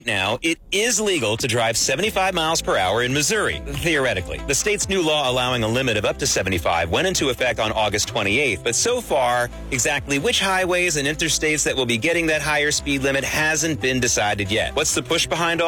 Now, it is legal to drive 75 miles per hour in Missouri, theoretically. The state's new law allowing a limit of up to 75 went into effect on August 28th, but so far, exactly which highways and interstates that will be getting that higher speed limit hasn't been decided yet. What's the push behind all